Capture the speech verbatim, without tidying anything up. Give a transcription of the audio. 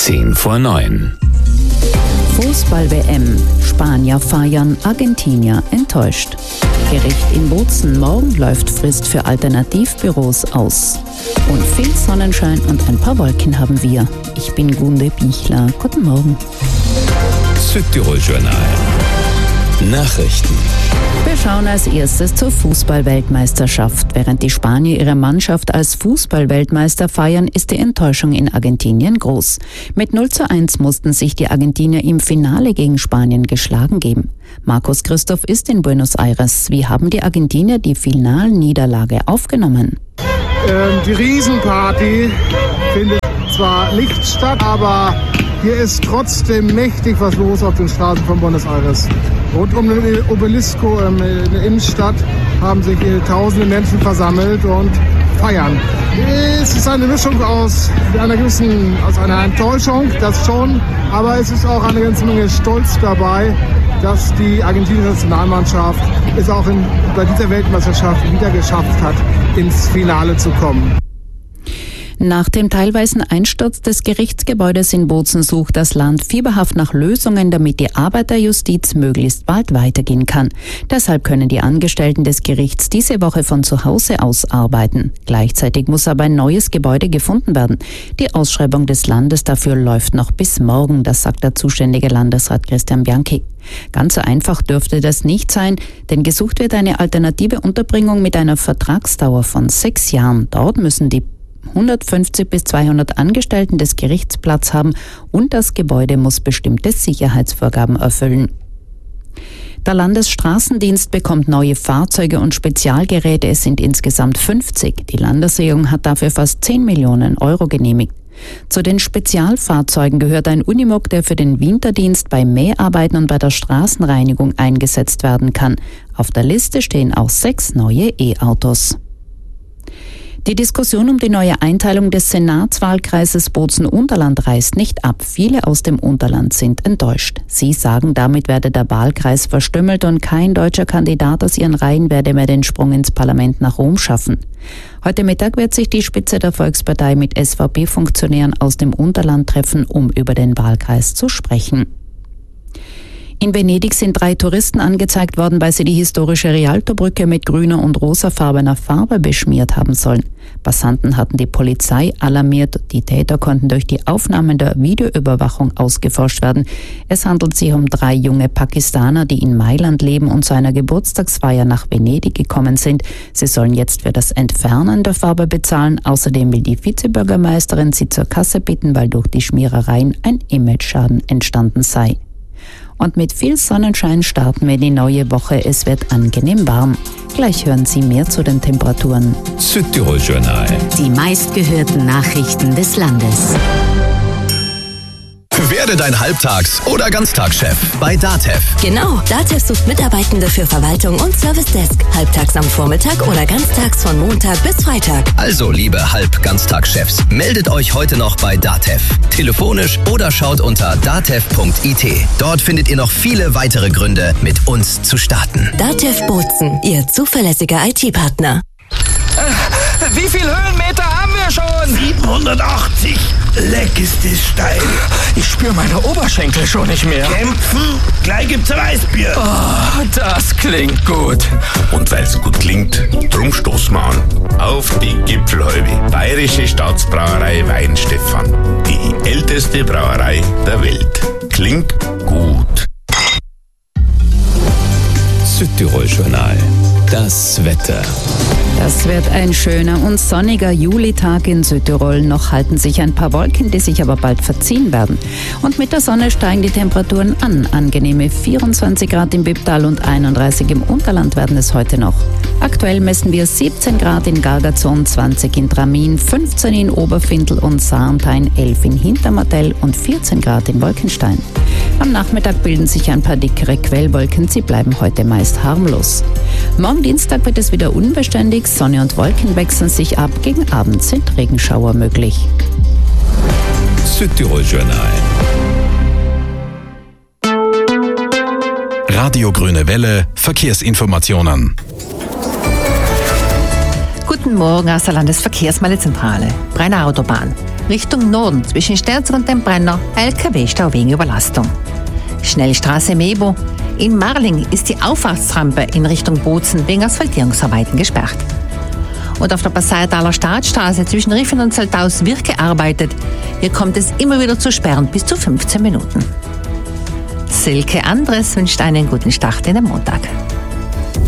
zehn vor neun. Fußball-W M. Spanier feiern, Argentinier enttäuscht. Gericht in Bozen. Morgen läuft Frist für Alternativbüros aus. Und viel Sonnenschein und ein paar Wolken haben wir. Ich bin Gunde Bichler. Guten Morgen. Südtirol-Journal. Nachrichten. Wir schauen als erstes zur Fußball-Weltmeisterschaft. Während die Spanier ihre Mannschaft als Fußball-Weltmeister feiern, ist die Enttäuschung in Argentinien groß. Mit null zu eins mussten sich die Argentinier im Finale gegen Spanien geschlagen geben. Markus Christoph ist in Buenos Aires. Wie haben die Argentinier die Finalniederlage aufgenommen? Ähm, die Riesenparty findet zwar nicht statt, aber hier ist trotzdem mächtig was los auf den Straßen von Buenos Aires. Rund um den Obelisco in der Innenstadt haben sich tausende Menschen versammelt und feiern. Es ist eine Mischung aus einer gewissen, aus einer Enttäuschung, das schon, aber es ist auch eine ganze Menge Stolz dabei, dass die argentinische Nationalmannschaft es auch in, bei dieser Weltmeisterschaft wieder geschafft hat, ins Finale zu kommen. Nach dem teilweisen Einsturz des Gerichtsgebäudes in Bozen sucht das Land fieberhaft nach Lösungen, damit die Arbeiterjustiz möglichst bald weitergehen kann. Deshalb können die Angestellten des Gerichts diese Woche von zu Hause aus arbeiten. Gleichzeitig muss aber ein neues Gebäude gefunden werden. Die Ausschreibung des Landes dafür läuft noch bis morgen, das sagt der zuständige Landesrat Christian Bianchi. Ganz so einfach dürfte das nicht sein, denn gesucht wird eine alternative Unterbringung mit einer Vertragsdauer von sechs Jahren. Dort müssen die hundertfünfzig bis zweihundert Angestellten des Gerichts Platz haben und das Gebäude muss bestimmte Sicherheitsvorgaben erfüllen. Der Landesstraßendienst bekommt neue Fahrzeuge und Spezialgeräte. Es sind insgesamt fünfzig. Die Landesregierung hat dafür fast zehn Millionen Euro genehmigt. Zu den Spezialfahrzeugen gehört ein Unimog, der für den Winterdienst bei Mäharbeiten und bei der Straßenreinigung eingesetzt werden kann. Auf der Liste stehen auch sechs neue E-Autos. Die Diskussion um die neue Einteilung des Senatswahlkreises Bozen-Unterland reißt nicht ab. Viele aus dem Unterland sind enttäuscht. Sie sagen, damit werde der Wahlkreis verstümmelt und kein deutscher Kandidat aus ihren Reihen werde mehr den Sprung ins Parlament nach Rom schaffen. Heute Mittag wird sich die Spitze der Volkspartei mit S V P-Funktionären aus dem Unterland treffen, um über den Wahlkreis zu sprechen. In Venedig sind drei Touristen angezeigt worden, weil sie die historische Rialtobrücke mit grüner und rosafarbener Farbe beschmiert haben sollen. Passanten hatten die Polizei alarmiert. Die Täter konnten durch die Aufnahmen der Videoüberwachung ausgeforscht werden. Es handelt sich um drei junge Pakistaner, die in Mailand leben und zu einer Geburtstagsfeier nach Venedig gekommen sind. Sie sollen jetzt für das Entfernen der Farbe bezahlen. Außerdem will die Vizebürgermeisterin sie zur Kasse bitten, weil durch die Schmierereien ein Imageschaden entstanden sei. Und mit viel Sonnenschein starten wir die neue Woche. Es wird angenehm warm. Gleich hören Sie mehr zu den Temperaturen. Südtirol-Journal. Die meistgehörten Nachrichten des Landes. Werde dein Halbtags- oder Ganztagschef bei DATEV. Genau, DATEV sucht Mitarbeitende für Verwaltung und Service Desk. Halbtags am Vormittag oder ganztags von Montag bis Freitag. Also, liebe Halb-Ganztagschefs, meldet euch heute noch bei DATEV. Telefonisch oder schaut unter datev punkt i t. Dort findet ihr noch viele weitere Gründe, mit uns zu starten. DATEV Bozen, Ihr zuverlässiger I T-Partner. Wie viel Höhenmeter haben wir schon? siebenhundertachtzig. Leck ist das steil. Ich spüre meine Oberschenkel schon nicht mehr. Kämpfen? Gleich gibt's Weißbier. Oh, das klingt gut. Und weil's gut klingt, drum stoßen wir an. Auf die Gipfelhäube. Bayerische Staatsbrauerei Weinstefan. Die älteste Brauerei der Welt. Klingt gut. Südtirol-Journal. Das Wetter. Das wird ein schöner und sonniger Julitag in Südtirol. Noch halten sich ein paar Wolken, die sich aber bald verziehen werden. Und mit der Sonne steigen die Temperaturen an. Angenehme vierundzwanzig Grad im Bipptal und einunddreißig im Unterland werden es heute noch. Aktuell messen wir siebzehn Grad in Gargazon, zwanzig in Tramin, fünfzehn in Oberfindl und Sarntein, elf in Hintermartell und vierzehn Grad in Wolkenstein. Am Nachmittag bilden sich ein paar dickere Quellwolken. Sie bleiben heute meist harmlos. Morgen Dienstag wird es wieder unbeständig. Sonne und Wolken wechseln sich ab. Gegen Abend sind Regenschauer möglich. Südtirol-Journal. Radio Grüne Welle, Verkehrsinformationen. Guten Morgen aus der Landesverkehrsmeilezentrale. Brenner Autobahn. Richtung Norden zwischen Sterzer und dem Brenner L K W-Stau wegen Überlastung. Schnellstraße Mebo. In Marling ist die Auffahrtrampe in Richtung Bozen wegen Asphaltierungsarbeiten gesperrt. Und auf der Passaiertaler Staatsstraße zwischen Riffen und Zeltaus wird gearbeitet. Hier kommt es immer wieder zu Sperren bis zu fünfzehn Minuten. Silke Andres wünscht einen guten Start in den Montag.